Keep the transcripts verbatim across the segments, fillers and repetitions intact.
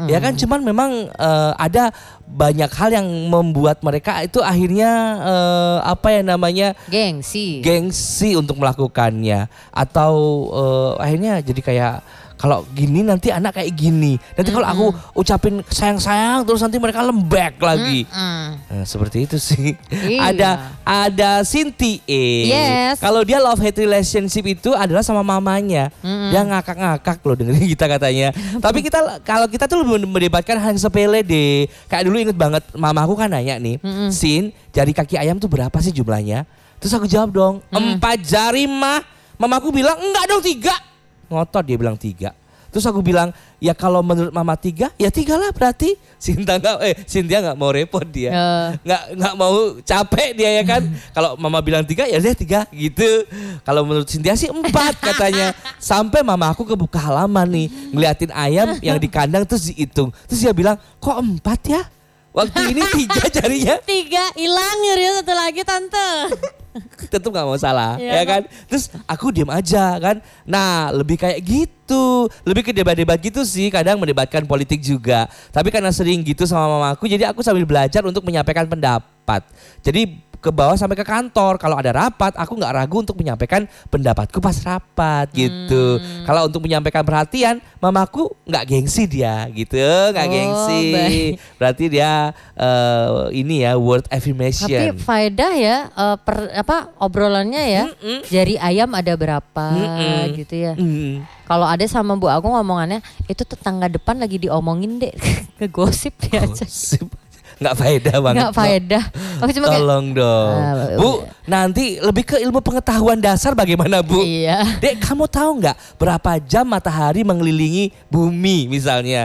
Ya kan, cuman memang uh, ada banyak hal yang membuat mereka itu akhirnya uh, apa ya namanya gengsi gengsi untuk melakukannya, atau uh, akhirnya jadi kayak kalau gini nanti anak kayak gini, nanti kalau aku ucapin sayang-sayang terus nanti mereka lembek lagi. Nah, seperti itu sih. Iya. Ada ada Sinti E. Yes. Kalau dia love hate relationship itu adalah sama mamanya. Mm-mm. Dia ngakak-ngakak loh dengerin kita katanya. Tapi kita kalau kita tuh lebih mendebatkan hal yang sepele deh. Kayak dulu inget banget mamaku kan nanya nih, Mm-mm. Sin, jari kaki ayam tuh berapa sih jumlahnya? Terus aku jawab dong, Mm-mm. empat jari mah. Mamaku bilang enggak dong, tiga. Ngotot dia bilang tiga. Terus aku bilang, ya kalau menurut mama tiga, ya tiga lah berarti. Sinta nggak, eh Cynthia nggak mau repot dia, nggak uh. nggak mau capek dia ya kan. Kalau mama bilang tiga, ya deh tiga gitu. Kalau menurut Cynthia sih empat katanya. Sampai mama aku kebuka halaman nih, ngeliatin ayam yang di kandang terus dihitung. Terus dia bilang, kok empat ya? Waktu ini tiga jarinya. Tiga, hilang ya satu lagi tante. Tetap gak mau salah, ya, ya kan? Terus aku diam aja kan. Nah lebih kayak gitu, lebih ke debat-debat gitu sih. Kadang mendebatkan politik juga. Tapi karena sering gitu sama mamaku, jadi aku sambil belajar untuk menyampaikan pendapat. Jadi ke bawah sampai ke kantor. Kalau ada rapat, aku nggak ragu untuk menyampaikan pendapatku pas rapat gitu. Hmm. Kalau untuk menyampaikan perhatian, mamaku nggak gengsi dia gitu, nggak oh, gengsi. Baik. Berarti dia uh, ini ya word affirmation. Tapi faedah ya uh, per, apa obrolannya ya. Mm-mm. Jari ayam ada berapa Mm-mm. gitu ya. Mm. Kalau ada sama bu aku ngomongannya itu tetangga depan lagi diomongin deh, ngegosip dia aja. Gosip. Nggak faedah banget. Nggak faedah. Aku cuma tolong kayak, dong. Uh, Bu, nanti lebih ke ilmu pengetahuan dasar bagaimana Bu? Iya. Dek, kamu tahu nggak berapa jam matahari mengelilingi bumi misalnya?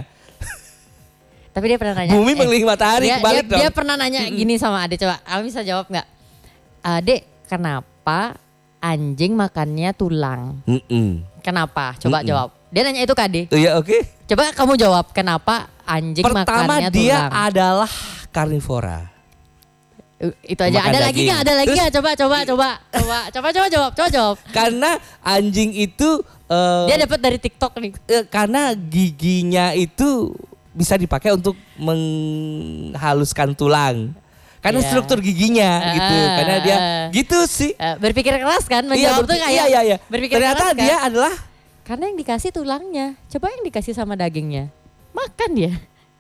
Tapi dia pernah nanya. Bumi eh, mengelilingi matahari dia, kebalik dia, dong. Dia pernah nanya gini sama Ade, coba kamu bisa jawab nggak? Uh, Dek, kenapa anjing makannya tulang? Mm-mm. Kenapa? Coba Mm-mm. jawab. Dia nanya itu ke Ade. Iya oke. Okay. Coba kamu jawab kenapa anjing Pertama, makannya tulang? Pertama dia adalah karnivora. Itu aja. Makan ada daging. Lagi nggak? Ada lagi nggak? Coba, coba, coba, coba, coba, coba jawab, coba jawab. Karena anjing itu uh, dia dapat dari TikTok nih. Uh, karena giginya itu bisa dipakai untuk menghaluskan tulang. Karena yeah. struktur giginya uh, gitu. Karena dia uh, gitu sih. Uh, berpikir keras kan? Menjawab iya, tuh kayak. Iya, iya, iya. Berpikir Ternyata keras dia kan? adalah. Karena yang dikasih tulangnya. Coba yang dikasih sama dagingnya. Makan dia.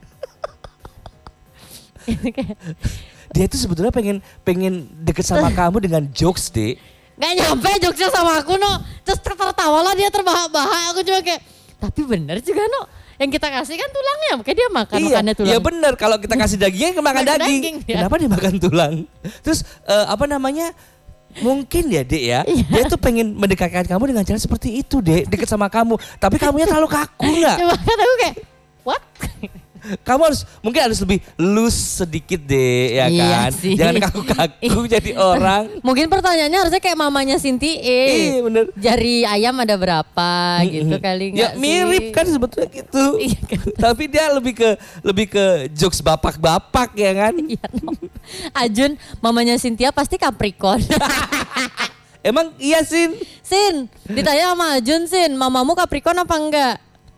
Dia tuh sebetulnya pengen pengen deket sama kamu dengan jokes deh. Gak nyampe jokesnya sama aku no. Terus tertawa lah dia terbahak-bahak. Aku cuma kayak tapi bener juga no. Yang kita kasih kan tulangnya. Makanya dia makan iya, makannya tulang. Iya bener kalau kita kasih dagingnya makan daging, daging Kenapa dia makan tulang? Terus uh, apa namanya mungkin ya Dek ya iya. Dia tuh pengen mendekatkan kamu dengan cara seperti itu Dek. Deket sama kamu. Tapi kamunya terlalu kaku gak? Coba kan aku kayak what? Kamu harus mungkin harus lebih loose sedikit deh ya iya kan. Sih. Jangan kaku-kaku jadi orang. Mungkin pertanyaannya harusnya kayak mamanya Sinti. Eh, iya bener. Jari ayam ada berapa mm-hmm. gitu kali ya, sih? mirip kan sebetulnya gitu. Iya kan. Tapi dia lebih ke lebih ke jokes bapak-bapak ya kan. Iya no. Ajun mamanya Cynthia pasti Capricorn. Emang iya Sin? Sin, ditanya sama Ajun Sin, mamamu Capricorn apa enggak?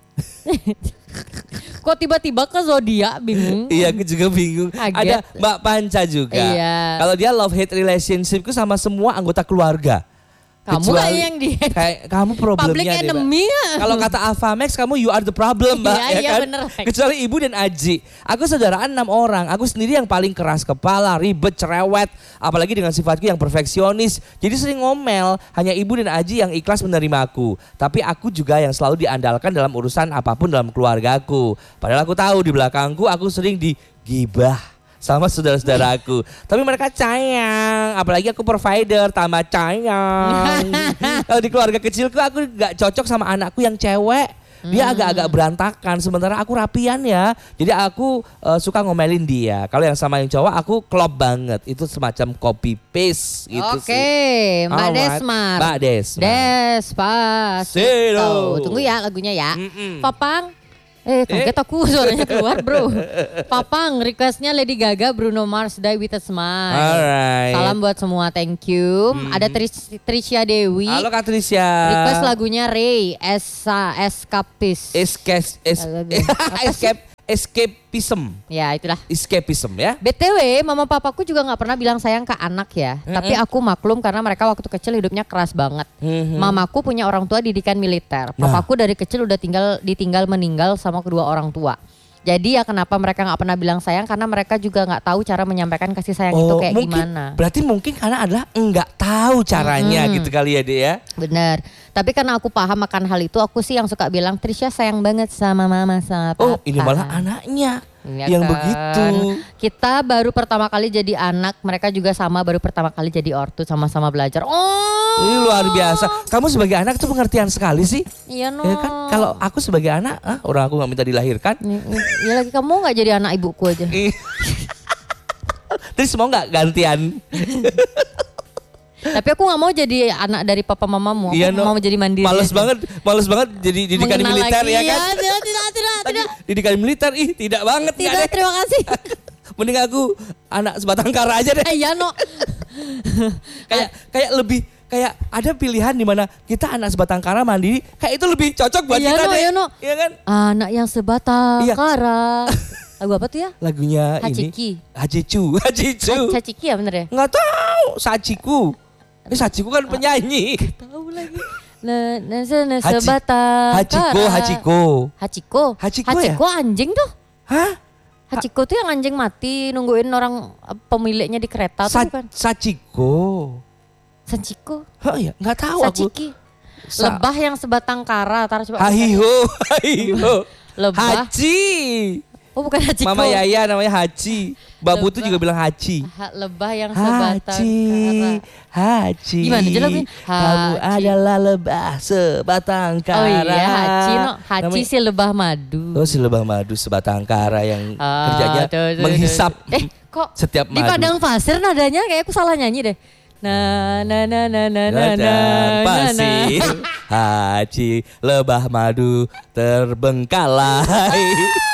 Kok tiba-tiba ke zodiak bingung? Iya, aku juga bingung. Kaget. Ada Mbak Panca juga. Iya. Kalau dia love hate relationshipku sama semua anggota keluarga. Kamu kayak yang di kayak kamu problemnya public enemy ya. Kalau kata Alphamex kamu you are the problem Mbak. Iya, ya iya kan? bener. Kecuali ibu dan Aji. Aku saudaraan enam orang. Aku sendiri yang paling keras kepala, ribet, cerewet. Apalagi dengan sifatku yang perfeksionis. Jadi sering ngomel. Hanya ibu dan Aji yang ikhlas menerima aku. Tapi aku juga yang selalu diandalkan dalam urusan apapun dalam keluargaku. Padahal aku tahu di belakangku aku sering digibah sama saudara-saudaraku. Tapi mereka sayang. Apalagi aku provider, tambah sayang. Kalau di keluarga kecilku aku gak cocok sama anakku yang cewek. Dia hmm. agak-agak berantakan. Sementara aku rapian ya. Jadi aku uh, suka ngomelin dia. Kalau yang sama yang cowok aku klop banget. Itu semacam copy paste gitu Oke, sih. Oke, Mbak Desmar. Mbak Desmar. Despacito. Tunggu ya lagunya ya. Mm-mm. Papang. Eh kaget eh? Aku suaranya keluar bro. Papang requestnya Lady Gaga Bruno Mars Die With A Smile. Alright. Salam buat semua, thank you. Hmm. Ada Tris, Trisha Dewi. Halo Kak Trisha. Request lagunya Ray Esa Escapist. Escape. Es, escape. escapism. Ya itulah. Escapism ya. B T W mama papaku juga gak pernah bilang sayang ke anak ya. Mm-hmm. Tapi aku maklum karena mereka waktu kecil hidupnya keras banget. Mm-hmm. Mamaku punya orang tua didikan militer. Papaku nah. dari kecil udah tinggal ditinggal meninggal sama kedua orang tua. Jadi ya kenapa mereka gak pernah bilang sayang, karena mereka juga gak tahu cara menyampaikan kasih sayang oh, itu kayak mungkin, gimana. Berarti mungkin karena adalah enggak tahu caranya mm-hmm. gitu kali ya Dek ya. Bener. Tapi karena aku paham akan hal itu, aku sih yang suka bilang Trisha sayang banget sama mama sama papa. Oh ini malah anaknya ya yang kan? Begitu. Kita baru pertama kali jadi anak, mereka juga sama baru pertama kali jadi ortu, sama-sama belajar. Oh. Ini luar biasa. Kamu sebagai anak tuh pengertian sekali sih. Iya no. Ya kan? Kalau aku sebagai anak, ah, orang aku gak minta dilahirkan. Ya lagi kamu gak jadi anak ibuku aja. Terus mau gak gantian? Tapi aku gak mau jadi anak dari papa mamamu. Aku iya, no. mau jadi mandiri. Males aja. banget, males banget jadi didikan Mengenal militer lagi. ya kan? Ya, tidak, tidak, tidak, tidak. Didikan militer, ih tidak banget. Tidak, terima kasih. Mending aku anak sebatang kara aja deh. Iya no. kayak kayak lebih kayak ada pilihan di mana kita anak sebatang kara mandiri, kayak itu lebih cocok buat iya kita no, deh. Iya no. Iya kan? Anak yang sebatang iya. kara. Lagu apa tuh ya? Lagunya Hachiki. ini. Hachichu. Hachichu. Hachiki ya bener ya? Enggak tahu. Sachiku. Eh Sachiku kan penyanyi. Enggak tahu lagi. Nah, nah, nah sebatang Hachiko, kara. Hachiko. Hachiko. Hachiko, Hachiko ya? anjing tuh. Hah? Hachiko tuh yang anjing mati nungguin orang pemiliknya di kereta Sa- tuh kan? Sachiko. Sachiko? Oh iya, nggak tahu Sachiki. aku. Sa- Lebah yang sebatang kara, tar coba. Hahiho, hahiho. Lebah. Haji. Oh bukan Hachiko. Mama Yaya namanya Haji. Mbak Putu juga bilang Haji. Ha, lebah yang sebatang Haji, kara. Haji. Gimana aja lagunya? Kamu adalah lebah sebatang kara. Oh iya, Haji no. Haji namanya, si lebah madu. Oh si lebah madu sebatang kara yang ah, kerjanya tuh, tuh, menghisap. Tuh. Eh kok setiap di madu. padang pasir nadanya kayak aku salah nyanyi deh. Nah, nah, nah, nah, nah, nah, Ladang nah, pasir, Haji lebah madu terbengkalai.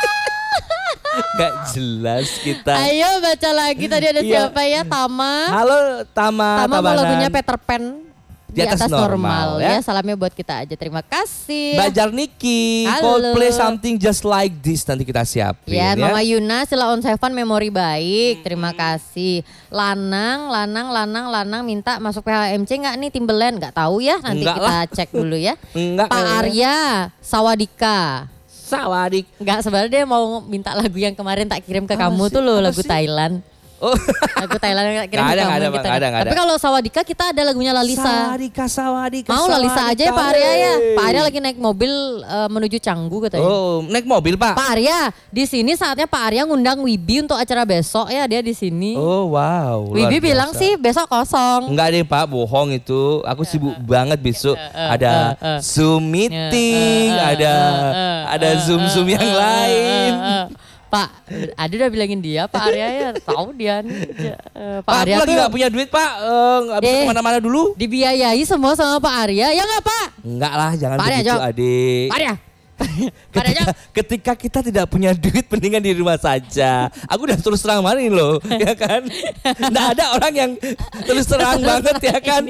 Gak jelas kita. Ayo baca lagi, tadi ada siapa ya? Tama. Halo Tama. Tama mau lagunya Peter Pan di, di atas, atas normal, normal ya. ya. Salamnya buat kita aja, terima kasih. Mbak Jarniki, Coldplay Something Just Like This nanti kita siapin ya. Ya Mama Yuna, Sila on Seven memori baik, terima kasih. Lanang, Lanang, Lanang, Lanang minta masuk P H M C nggak nih Timberland? Nggak tahu ya, nanti Enggak kita lah. cek dulu ya. Enggak, Pak Arya, Sawadika. Sawadik. Enggak, sebenarnya dia mau minta lagu yang kemarin tak kirim ke apa kamu sih? Tuh loh, lagu sih? Thailand. Oh. Lagu Thailand yang tak kirim ke kamu. Ada, kita. Ada, ada. Tapi kalau Sawadika kita ada lagunya Lalisa. Sawadika, Sawadika. Mau Lalisa aja ya Pak Arya ya. Pak Arya lagi naik mobil uh, menuju Canggu katanya. Oh, naik mobil Pak. Pak Arya, di sini saatnya Pak Arya ngundang Wibi untuk acara besok ya, dia di sini. Oh wow. Wibi bilang sih besok kosong. Enggak deh Pak, bohong itu. Aku sibuk uh, banget besok. Uh, uh, ada uh, uh, Zoom meeting, uh, uh, ada uh, uh, ada uh, Zoom Zoom uh, yang uh, lain. Uh, uh, uh. Pak, Adi udah bilangin dia, Pak Arya ya tahu dia nih. Uh, Pak, Pak Arya aku lagi nggak punya duit Pak, nggak uh, bisa eh, kemana-mana dulu. Dibiayai semua sama Pak Arya, ya nggak Pak? Enggak lah, jangan Pak begitu Arya, adik. Pak Arya. ketika, ketika kita tidak punya duit, mendingan di rumah saja. Aku udah terus terang marin loh, ya kan? Nggak ada orang yang terus terang banget ya kan?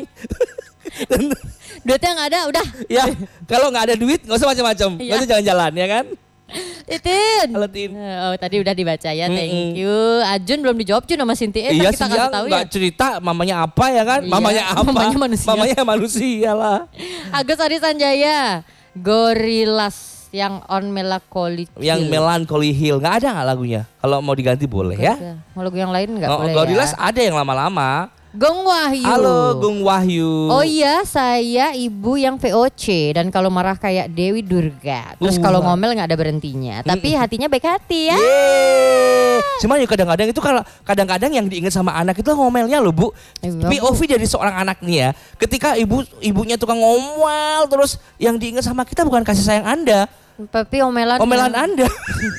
Duitnya nggak ada, udah. Ya, kalau nggak ada duit, nggak usah macam-macam, nggak usah jalan-jalan, ya kan? Titin. Halo Tin. Oh tadi udah dibaca ya, thank mm-hmm. you. Ajun belum dijawab Jun sama Sinti. Eh, iya kita sih, tahu ya. cerita mamanya apa ya kan? Iya, mamanya apa? Mamanya manusia. Mamanya manusia lah. Agus Adi Sanjaya, Gorillaz yang on Melancholy Hill. Yang Melancholy Hill, nggak ada nggak lagunya? Kalau mau diganti boleh gak ya? Ada. Mau lagu yang lain nggak oh, boleh Gorillaz ya? ada yang lama-lama. Gong Wahyu. Halo Gong Wahyu. Oh iya, saya ibu yang V O C dan kalau marah kayak Dewi Durga. Terus uh. kalau ngomel nggak ada berhentinya. Tapi hatinya baik hati ya. Yeay. Cuman ya kadang-kadang itu kalau kadang-kadang yang diingat sama anak itu ngomelnya loh Bu. Eh, P O V dari seorang anak nih ya. Ketika ibu ibunya tukang ngomel terus yang diingat sama kita bukan kasih sayang Anda. Tapi omelan. Omelan ya. Anda.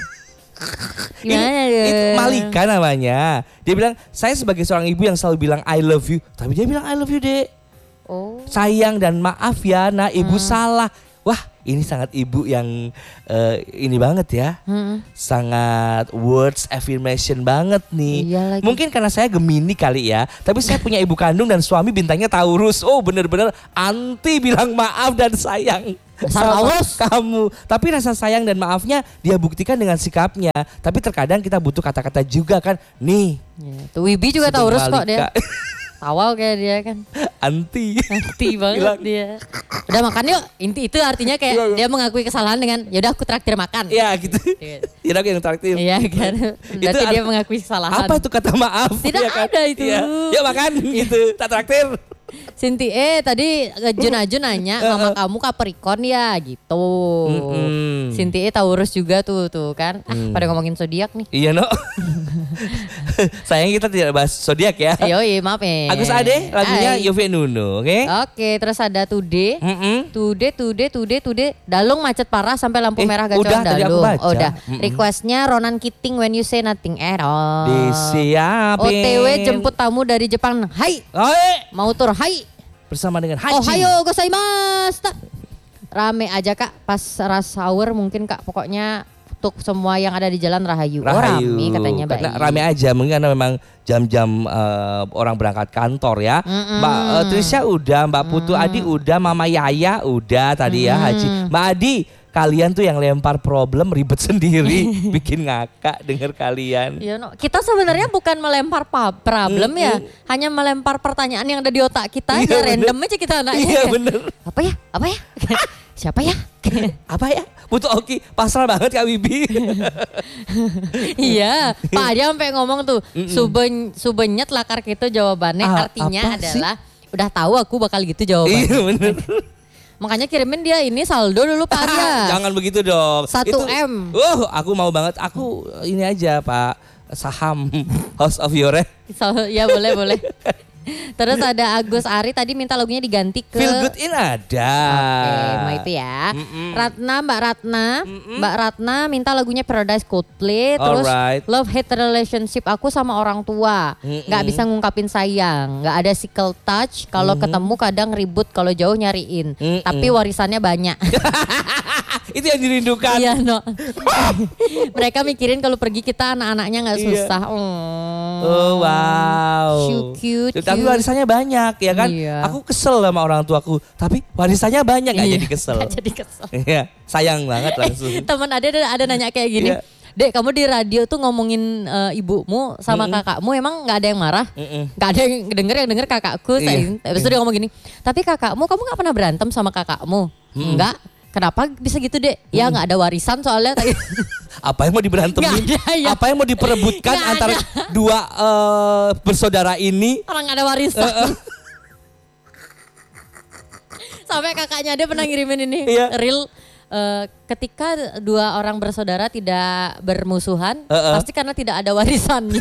Ini, itu Malika namanya. Dia bilang saya sebagai seorang ibu yang selalu bilang I love you, tapi dia bilang I love you Dek. Oh. Sayang dan maaf ya, nah ibu hmm. salah. Wah ini sangat ibu yang uh, ini banget ya, hmm. sangat words affirmation banget nih. Iya lagi. Mungkin karena saya Gemini kali ya, tapi saya punya ibu kandung dan suami bintangnya Taurus. Oh bener-bener anti bilang maaf dan sayang. sama kamu. Tapi rasa sayang dan maafnya dia buktikan dengan sikapnya. Tapi terkadang kita butuh kata-kata juga kan. Nih. Ya, tuh Wibi juga Taurus kok dia. Tawal kayak dia kan. Anti. Anti banget Bilang. Dia. Udah makan yuk. Inti itu artinya kayak ya, dia mengakui kesalahan dengan yaudah aku traktir makan. Iya gitu. Iya aku yang traktir. Iya kan. Berarti dia mengakui kesalahan. Apa itu kata maaf? Tidak ya kan? Ada itu. Ya. Yuk makan gitu. Tak traktir. Sinti eh tadi Jun-Ajun nanya mama kamu Capricorn ya gitu. Mm-hmm. Sinti eh Taurus juga tuh tuh kan. Mm. Pada ngomongin zodiak nih. Iya no. Sayang kita tidak bahas zodiak ya. Yoi maaf ya. Agus Ade lagunya Yovie Nuno, oke? Okay? Oke, okay, terus ada Tude. Mm-hmm. Tude Tude Tude Tude Dalung macet parah sampai lampu eh, merah gacoan udah, Dalung. Oh, udah. Mm-hmm. Requestnya Ronan Keating When You Say Nothing at All. Disiapin. O T W jemput tamu dari Jepang. Hai. Hai. Mau tur hai. Bersama dengan Haji. Ohayo gozaimasu. Rame aja kak pas rush hour mungkin kak pokoknya untuk semua yang ada di jalan Rahayu. Rahayu. Oh rame katanya Mbak. Karena rame aja mungkin karena memang jam-jam uh, orang berangkat kantor ya. Mm-mm. Mbak uh, Trisha udah, Mbak Putu mm. Adi udah, Mama Yaya udah tadi mm. ya Haji. Mbak Adi kalian tuh yang lempar problem ribet sendiri, bikin ngakak denger kalian. Ya, no. Kita sebenarnya bukan melempar problem mm, ya, mm. hanya melempar pertanyaan yang ada di otak kita aja, ya, random aja kita nanya. Iya bener. Apa ya? Apa ya? Siapa ya? Apa ya? Butuh Oki, pasrah banget Kak Wibi. Iya, Pak Adi sampai ngomong tuh, suben subenyet lakar gitu jawabannya, ah, artinya adalah sih? Udah tahu aku bakal gitu jawabannya. Iya bener. Makanya kirimin dia ini saldo dulu Pak Arya. Jangan begitu dong. satu M. Uh, aku mau banget. Aku ini aja Pak, saham House of Yore. So, ya boleh boleh. Terus ada Agus Ari tadi minta lagunya diganti ke Feel Good In ada. Oke, mau itu ya. Mm-mm. Ratna, Mbak Ratna, Mm-mm. Mbak Ratna minta lagunya Paradise Coldplay. Terus Alright. Love Hate Relationship aku sama orang tua. Mm-mm. Gak bisa ngungkapin sayang, gak ada physical touch. Kalau mm-hmm. ketemu kadang ribut, kalau jauh nyariin. Mm-mm. Tapi warisannya banyak. Itu yang dirindukan. Iya no. Mereka mikirin kalau pergi kita anak-anaknya gak susah. Iya. Oh, oh wow. So cute. Tapi warisannya banyak ya kan. Iya. Aku kesel sama orang tuaku. Tapi warisannya banyak gak iya. jadi kesel. Gak jadi kesel. Iya, sayang banget langsung. Temen ada ada nanya kayak gini. Iya. Dek kamu di radio tuh ngomongin uh, ibumu sama mm-mm. kakakmu emang gak ada yang marah? Mm-mm. Gak ada yang denger, yang denger kakakku. Iya. Terus dia ngomong gini, tapi kakakmu kamu gak pernah berantem sama kakakmu? Mm-mm. Enggak. Kenapa bisa gitu dek? Ya nggak ada warisan soalnya. Apa yang mau diberantemin? Ada, ya. Apa yang mau diperebutkan gak antara ada. dua uh, bersaudara ini? Orang nggak ada warisan. Uh, uh. Sampai kakaknya dia pernah ngirimin ini iya. real. Uh, ketika dua orang bersaudara tidak bermusuhan, uh, uh. pasti karena tidak ada warisannya.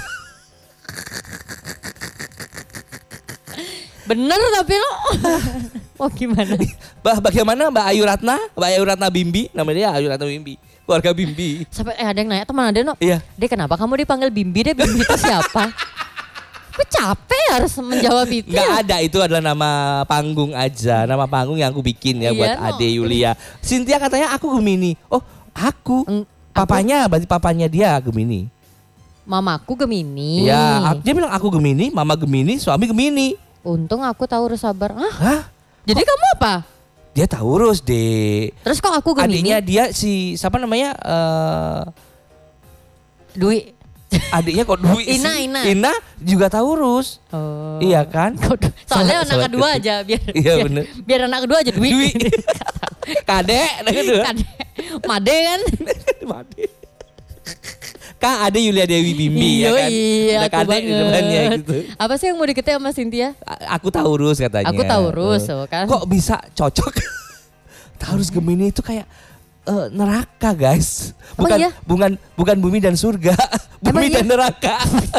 Bener tapi lo. Oh gimana? Bah, bagaimana Mbak Ayu Ratna? Mbak Ayu Ratna Bimbi, namanya dia Ayu Ratna Bimbi. Keluarga Bimbi. Sampai eh ada yang nanya teman ada no. Iya. Dek kenapa kamu dipanggil Bimbi deh? Bimbi itu siapa? Aku capek harus menjawab itu. Gak ada, itu adalah nama panggung aja. Nama panggung yang aku bikin ya iya, buat no. Ade Yulia. Cynthia katanya aku Gemini. Oh aku. Eng, papanya, berarti papanya dia Gemini. Mamaku Gemini. Iya, dia bilang aku Gemini, mama Gemini, suami Gemini. Untung aku Taurus sabar. Hah? Hah? Jadi kok kamu apa? Dia Taurus deh. Terus kok aku Gemini? Adiknya dia si siapa namanya? Uh, Dwi. Adiknya kok Dwi Ina, sih? Ina. Ina juga Taurus. Oh. Iya kan? Soalnya anak kedua aja biar. Iya benar. Biar anak kedua aja Dwi. Dwi. Kadek, anak kedua. Kadek. Made kan? Made. Kak ada Yulia Dewi Bimbi ya kan. Iya, ada kadek di depannya gitu. Apa sih yang mau diketik sama Cynthia? A- aku Taurus katanya. Aku Taurus uh. kan. Kok bisa cocok? Taurus Gemini itu kayak uh, neraka guys. Bukan iya? bukan bukan bumi dan surga. Bumi iya? dan neraka.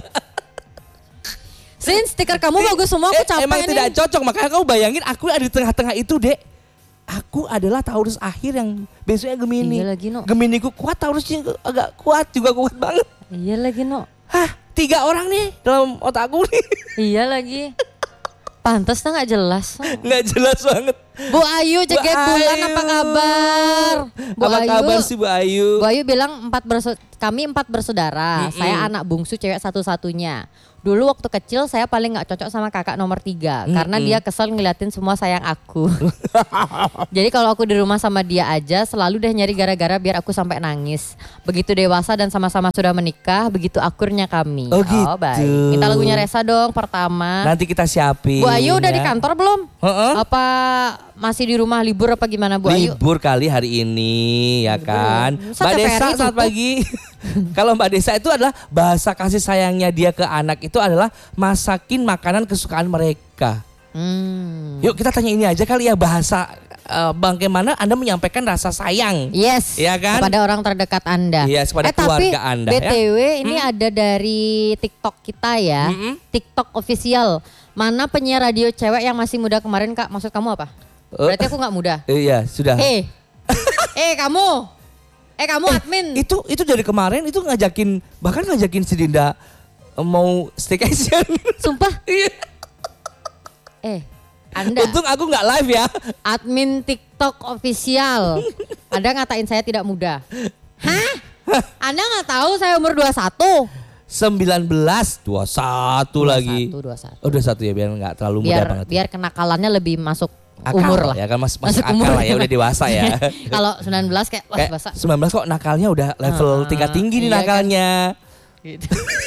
Sin stiker kamu bagus semua aku capek eh, Emang nih. tidak cocok makanya kamu bayangin aku ada di tengah-tengah itu dek. Aku adalah Taurus akhir yang besoknya Gemini. Iya lagi no. Gemini ku kuat, Taurusnya agak kuat juga kuat banget. Iya lagi no. Hah, tiga orang nih dalam otakku nih. Iya lagi. Pantas nggak jelas. Nggak jelas banget. Bu Ayu cegat bulan apa kabar? Bu apa Ayu, kabar sih Bu Ayu? Bu Ayu bilang empat berso- kami empat bersaudara. Mm-mm. Saya anak bungsu cewek satu-satunya. Dulu waktu kecil saya paling gak cocok sama kakak nomor tiga. Mm-mm. Karena dia kesel ngeliatin semua sayang aku. Jadi kalau aku di rumah sama dia aja selalu deh nyari gara-gara biar aku sampai nangis. Begitu dewasa dan sama-sama sudah menikah, begitu akurnya kami. Oh gitu. Oh baik. Minta lagunya Resa dong pertama. Nanti kita siapin. Bu Ayu udah ya. di kantor belum? Uh-uh. Apa masih di rumah libur apa gimana Bu Ayu? Libur kali hari ini ya kan. Libur. Mbak Desa selamat pagi. Kalau Mbak Desa itu adalah bahasa kasih sayangnya dia ke anak itu adalah masakin makanan kesukaan mereka. Hmm. Yuk kita tanya ini aja kali ya, bahasa uh, bagaimana Anda menyampaikan rasa sayang. Yes. Ya kan? Kepada orang terdekat Anda. Yes, kepada eh, keluarga tapi, Anda. B T W ya? ini hmm? ada dari TikTok kita ya. Mm-mm. TikTok official. Mana penyiar radio cewek yang masih muda kemarin Kak? Maksud kamu apa? Berarti aku gak muda. Iya, sudah. Eh. eh kamu. Eh kamu eh, admin. Itu itu dari kemarin itu ngajakin, bahkan ngajakin si Dinda mau staycation. Sumpah. Iya. eh, Anda. Untung aku nggak live ya. Admin TikTok official. Anda ngatain saya tidak muda. Hah? Anda nggak tahu saya umur dua puluh satu? sembilan belas, dua puluh satu lagi. dua puluh satu. Oh, dua puluh satu ya, biar nggak terlalu muda Biar banget. biar kenakalannya lebih masuk Akal umur lah. Ya kan mas, masuk, Masuk akal umur. lah ya, udah dewasa ya. Kalau sembilan belas kayak wah Kayak basa. sembilan belas kok nakalnya udah level Ah, tingkat tinggi nih iya kan? nakalnya. Gitu.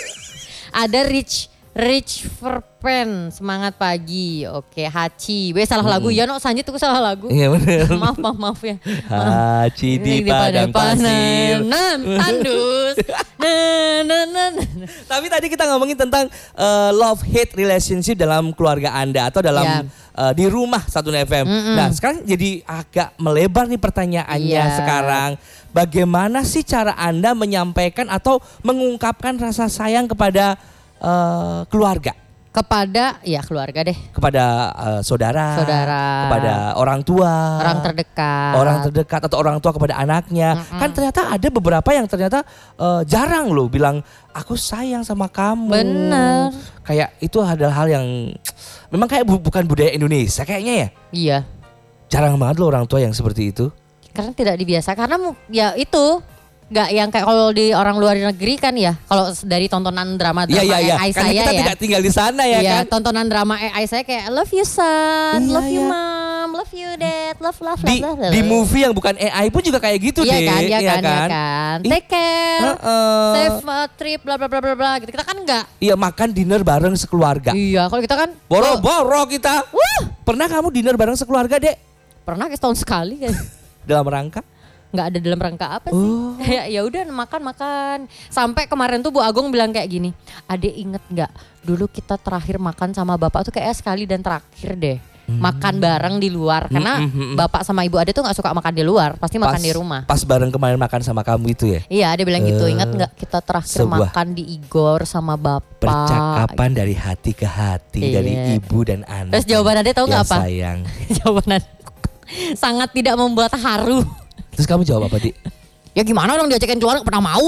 Ada Rich Rich Verpen, semangat pagi. Oke, Haci. Weh salah lagu. Ya no Sanjit itu salah lagu. Iya benar. maaf, maaf, maaf ya. Haci di padang pasir. Nam, tandus. Nah, nah, nah, nah. Tapi tadi kita ngomongin tentang uh, love hate relationship dalam keluarga Anda atau dalam Ya. uh, di rumah Satu F M. Mm-mm. Nah, sekarang jadi agak melebar nih pertanyaannya Iya. sekarang. Bagaimana sih cara Anda menyampaikan atau mengungkapkan rasa sayang kepada uh, keluarga? Kepada ya keluarga deh. Kepada uh, saudara, Saudara. kepada orang tua, Orang terdekat. orang terdekat atau orang tua kepada anaknya. Mm-mm. Kan ternyata ada beberapa yang ternyata uh, jarang loh bilang aku sayang sama kamu. Bener. Kayak itu adalah hal yang memang kayak bu- bukan budaya Indonesia kayaknya ya. Iya. Jarang banget loh orang tua yang seperti itu. Karena tidak dibiasa karena mu- ya itu nggak yang kayak kalau di orang luar negeri kan ya, kalau dari tontonan drama-drama Iya iya iya. A I Karena saya kita ya. tidak tinggal di sana ya Iya, kan. tontonan drama A I saya kayak love you son, Iya, love you iya. mom, love you dad, love love Di, love. love. di movie yang bukan A I pun juga kayak gitu Iya deh. kan, iya kan, iya kan. Ih, Take care, Heeh. save a trip, bla bla bla bla bla. Gitu. Kita kan enggak. Iya, makan dinner bareng sekeluarga. Iya, kalau kita kan Boro-boro kita. Wah, Pernah kamu dinner bareng sekeluarga, Dek? pernah kayak setahun sekali kan. Dalam rangka? Nggak ada dalam rangka apa sih? Oh. Kayak ya udah makan makan. Sampai kemarin tuh Bu Agung bilang kayak gini, Adek inget nggak? Dulu kita terakhir makan sama bapak tuh kayak sekali dan terakhir deh. Hmm. Makan bareng di luar karena Hmm, hmm, hmm. bapak sama ibu Ade tuh nggak suka makan di luar, pasti makan Pas- di rumah. Pas bareng kemarin makan sama kamu itu ya? Iya, ada bilang gitu. Eh, Ingat nggak kita terakhir sebuah makan di Igor sama bapak? Percakapan dari hati ke hati, Iya. dari ibu dan anak. Terus jawaban Ade tahu nggak yang apa? sayang. Jawaban Ade sangat tidak membuat haru. Terus kamu jawab apa, Dik? Ya gimana dong diajakin keluar nggak pernah mau?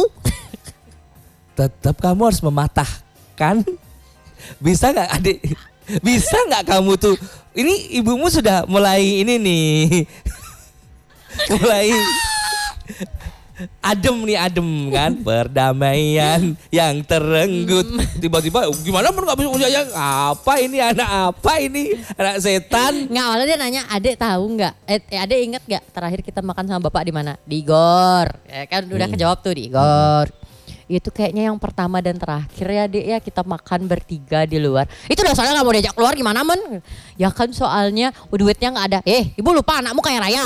Tetap kamu harus mematahkan. Bisa nggak, Adik? Bisa nggak kamu tuh? Ini ibumu sudah mulai ini nih. Mulai adem nih, adem kan, perdamaian yang terenggut. Tiba-tiba gimana pun nggak bisa sayang, apa ini anak apa ini anak setan. Nggak, awalnya dia nanya, Adek tahu nggak? Eh, eh, Adek inget nggak terakhir kita makan sama bapak di mana? Di Igor. Ya kan udah Hmm. kejawab tuh di Igor. Itu kayaknya yang pertama dan terakhir ya Dek ya kita makan bertiga di luar. Itu udah soalnya nggak mau diajak keluar gimana men? Ya kan soalnya duitnya nggak ada. Eh ibu lupa anakmu kayak raya.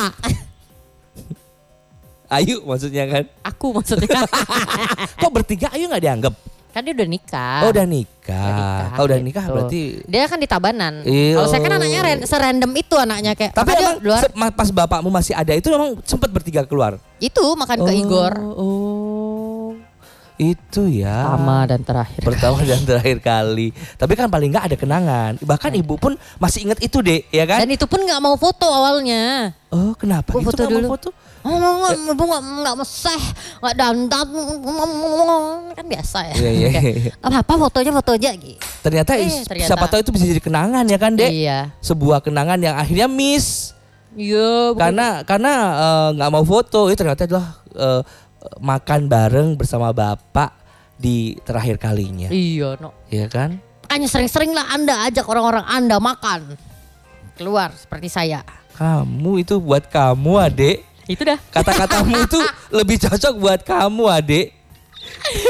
Ayu maksudnya kan. Aku maksudnya. Kok bertiga Ayu nggak dianggap? Kan dia udah nikah. Oh udah nikah. Udah nikah, Kalau udah gitu. nikah berarti. Dia kan di Tabanan. Iya. Kalau saya kan anaknya ren- serandom itu anaknya kayak. Tapi makanya emang luar se- ma- pas bapakmu masih ada itu memang sempat bertiga keluar. itu makan ke Igor. Oh, itu ya. Pertama dan terakhir. Pertama dan terakhir kali. Tapi kan paling nggak ada kenangan. Bahkan ibu pun masih ingat itu deh, ya kan? Dan itu pun nggak mau foto awalnya. Oh kenapa? Gua Itu foto nggak mau dulu. foto? Oh, nggak nggak nggak meseh, nggak dandan, kan biasa ya. Iya iya. Kayak, Gak apa-apa fotonya foto aja gitu. Ternyata, Eh, ternyata. siapa tahu itu bisa jadi kenangan ya kan dek? Iya. Sebuah kenangan yang akhirnya miss. Iya. Karena karena nggak uh, mau foto, itu ternyata adalah uh, makan bareng bersama bapak di terakhir kalinya. Iya, no. Iya kan? Makanya sering-sering lah Anda ajak orang-orang Anda makan. Keluar seperti saya. Kamu itu buat kamu, Adek. Itu dah. Kata-katamu itu lebih cocok buat kamu, Adek.